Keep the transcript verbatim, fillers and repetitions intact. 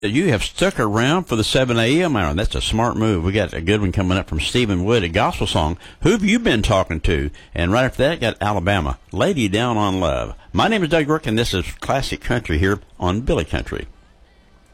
You have stuck around for the seven a.m. hour. That's a smart move. We got a good one coming up from Stephen Wood, a gospel song. Who have you been talking to? And right after that, got Alabama, Lady Down on Love. My name is Doug Rourke, and this is Classic Country here on Billy Country.